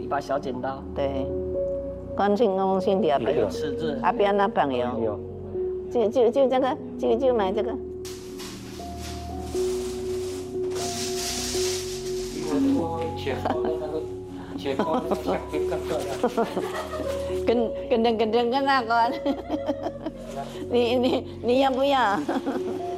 一把小剪刀。 对，关心公心里还有尺子。 啊，不要拿棒油。 有。 就这个，就买这个。 切糕那个像更漂亮。 跟那个，你要不要？